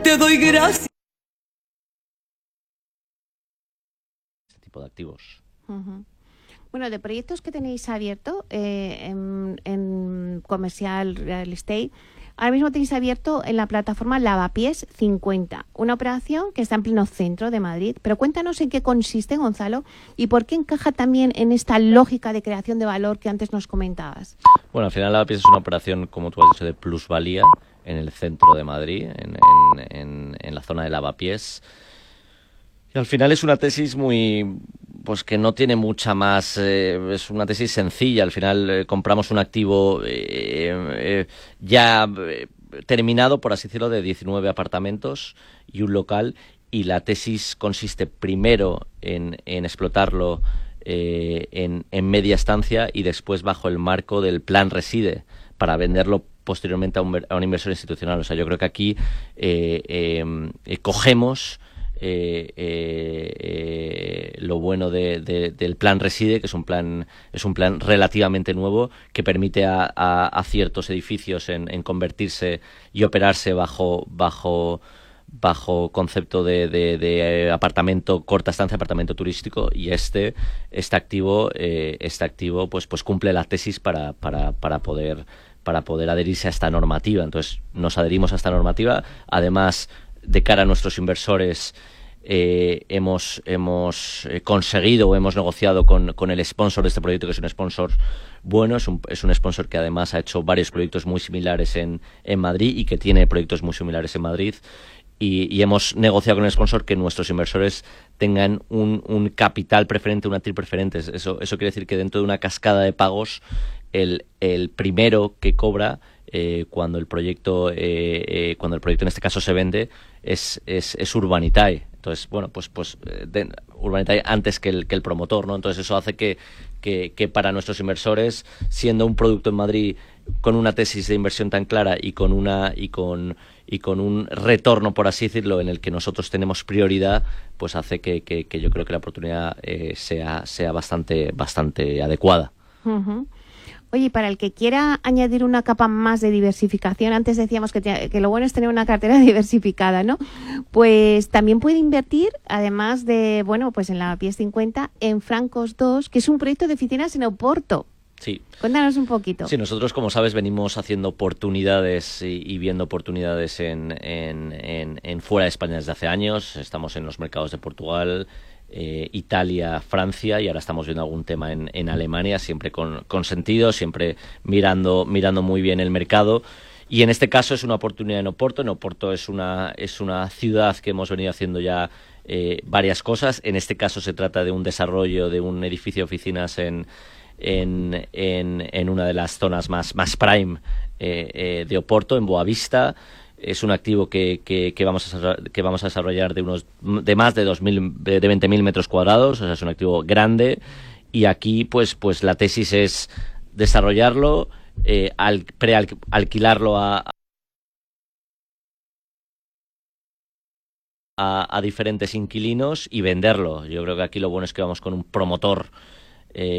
te doy gracias. Este tipo de activos. Ujú. Bueno, de proyectos que tenéis abierto en Comercial Real Estate, ahora mismo tenéis abierto en la plataforma Lavapiés 50, una operación que está en pleno centro de Madrid. Pero cuéntanos en qué consiste, Gonzalo, y por qué encaja también en esta lógica de creación de valor que antes nos comentabas. Bueno, al final Lavapiés es una operación, como tú has dicho, de plusvalía en el centro de Madrid, en la zona de Lavapiés. Y al final es una tesis pues que no tiene mucha más, es una tesis sencilla. Al final compramos un activo ya terminado, por así decirlo, de 19 apartamentos y un local, y la tesis consiste primero en explotarlo en media estancia y después bajo el marco del plan Reside para venderlo posteriormente a un inversor institucional. O sea, yo creo que aquí cogemos lo bueno del plan Reside, que es un plan relativamente nuevo que permite a ciertos edificios en convertirse y operarse bajo concepto de apartamento, corta estancia, apartamento turístico, y este activo pues cumple la tesis para poder adherirse a esta normativa. Entonces nos adherimos a esta normativa. Además, de cara a nuestros inversores, hemos conseguido o hemos negociado con el sponsor de este proyecto, que es un sponsor bueno, es un sponsor que además ha hecho varios proyectos muy similares en Madrid y que tiene proyectos muy similares en Madrid. Y hemos negociado con el sponsor que nuestros inversores tengan un capital preferente, una TIR preferente. Eso quiere decir que dentro de una cascada de pagos, el primero que cobra cuando el proyecto en este caso se vende es Urbanitae. Entonces, bueno, pues Urbanitae antes que el promotor, ¿no? Entonces eso hace que para nuestros inversores, siendo un producto en Madrid con una tesis de inversión tan clara y con un retorno, por así decirlo, en el que nosotros tenemos prioridad, pues hace que yo creo que la oportunidad sea bastante adecuada. Uh-huh. Oye, para el que quiera añadir una capa más de diversificación, antes decíamos que lo bueno es tener una cartera diversificada, ¿no? Pues también puede invertir, además de, bueno, pues en Lavapiés 50, en Francos 2, que es un proyecto de oficinas en Oporto. Sí. Cuéntanos un poquito. Sí, nosotros, como sabes, venimos haciendo oportunidades y viendo oportunidades en fuera de España desde hace años. Estamos en los mercados de Portugal, Italia, Francia, y ahora estamos viendo algún tema en Alemania, siempre con sentido, siempre mirando muy bien el mercado. Y en este caso es una oportunidad en Oporto. En Oporto es una ciudad que hemos venido haciendo ya varias cosas. En este caso se trata de un desarrollo de un edificio de oficinas en una de las zonas más prime de Oporto, en Boavista. Es un activo que vamos a desarrollar de más de 20.000 metros cuadrados. O sea, es un activo grande, y aquí pues la tesis es desarrollarlo, alquilarlo a diferentes inquilinos y venderlo. Yo creo que aquí lo bueno es que vamos con un promotor